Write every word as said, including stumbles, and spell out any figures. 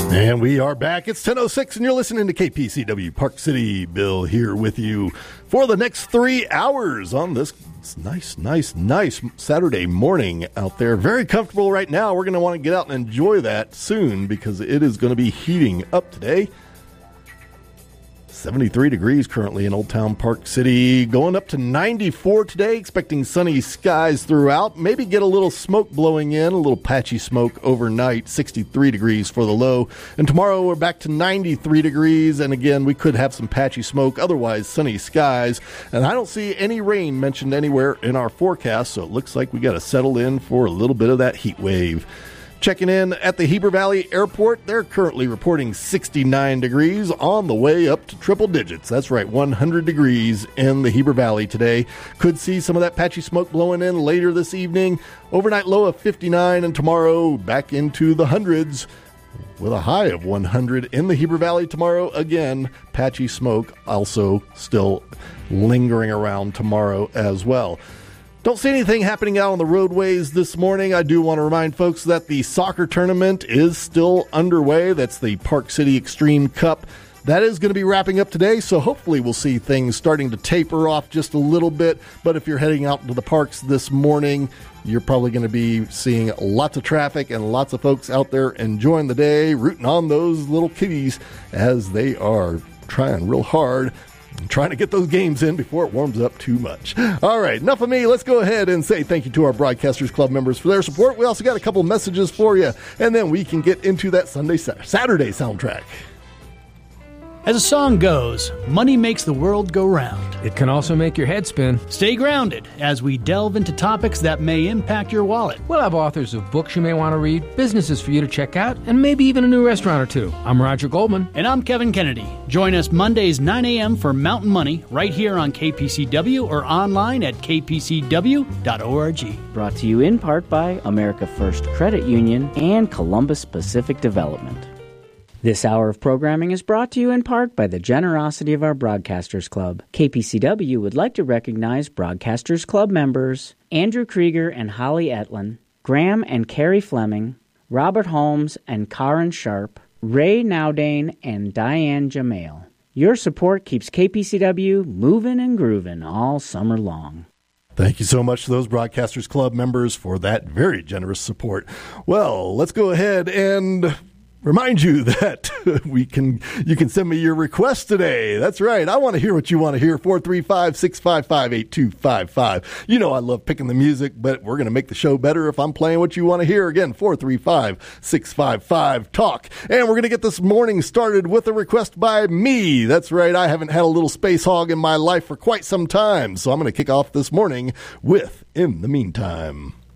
And we are back. It's ten oh six, and you're listening to K P C W Park City. Bill here with you for the next three hours on this nice, nice, nice Saturday morning out there. Very comfortable right now. We're going to want to get out and enjoy that soon because it is going to be heating up today. seventy-three degrees currently in Old Town Park City, going up to ninety-four today, expecting sunny skies throughout. Maybe get a little smoke blowing in, a little patchy smoke overnight, sixty-three degrees for the low. And tomorrow we're back to ninety-three degrees, and again, we could have some patchy smoke, otherwise sunny skies. And I don't see any rain mentioned anywhere in our forecast, so it looks like we got to settle in for a little bit of that heat wave. Checking in at the Heber Valley Airport, they're currently reporting sixty-nine degrees on the way up to triple digits. That's right, one hundred degrees in the Heber Valley today. Could see some of that patchy smoke blowing in later this evening. Overnight low of fifty-nine, and tomorrow back into the hundreds with a high of one hundred in the Heber Valley tomorrow. Again, patchy smoke also still lingering around tomorrow as well. Don't see anything happening out on the roadways this morning. I do want to remind folks that the soccer tournament is still underway. That's the Park City Extreme Cup. That is going to be wrapping up today, so hopefully we'll see things starting to taper off just a little bit. But if you're heading out to the parks this morning, you're probably going to be seeing lots of traffic and lots of folks out there enjoying the day, rooting on those little kiddies as they are trying real hard, trying to get those games in before it warms up too much. All right, enough of me. Let's go ahead and say thank you to our Broadcasters Club members for their support. We also got a couple messages for you, and then we can get into that Sunday, Saturday soundtrack. As a song goes, money makes the world go round. It can also make your head spin. Stay grounded as we delve into topics that may impact your wallet. We'll have authors of books you may want to read, businesses for you to check out, and maybe even a new restaurant or two. I'm Roger Goldman. And I'm Kevin Kennedy. Join us Mondays nine a.m. for Mountain Money right here on K P C W or online at k p c w dot org. Brought to you in part by America First Credit Union and Columbus Pacific Development. This hour of programming is brought to you in part by the generosity of our Broadcasters Club. K P C W would like to recognize Broadcasters Club members Andrew Krieger and Holly Etlin, Graham and Carrie Fleming, Robert Holmes and Karen Sharp, Ray Nowdane and Diane Jamail. Your support keeps K P C W moving and grooving all summer long. Thank you so much to those Broadcasters Club members for that very generous support. Well, let's go ahead and remind you that we can you can send me your request today. That's right. I want to hear what you want to hear. four three five, six five five, eight two five five. You know I love picking the music, but we're going to make the show better if I'm playing what you want to hear. Again, four three five, six five five, talk. And we're going to get this morning started with a request by me. That's right. I haven't had a little space hog in my life for quite some time, so I'm going to kick off this morning with In the Meantime.